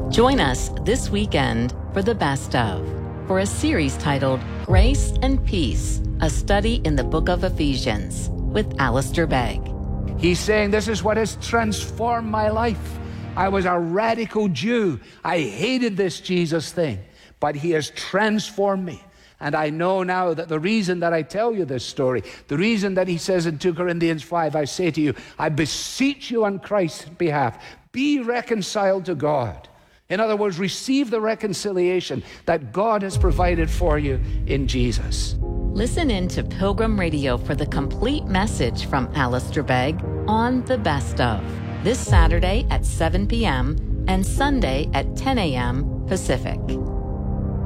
Join us this weekend for the Best Of, for a series titled Grace and Peace, a study in the book of Ephesians with Alistair Begg. He's saying this is what has transformed my life. I was a radical Jew. I hated this Jesus thing, but he has transformed me. And I know now that the reason that I tell you this story, the reason that he says in 2 Corinthians 5, I say to you, I beseech you on Christ's behalf, be reconciled to God. In other words, receive the reconciliation that God has provided for you in Jesus. Listen in to Pilgrim Radio for the complete message from Alistair Begg on The Best Of, this Saturday at 7 p.m. and Sunday at 10 a.m. Pacific.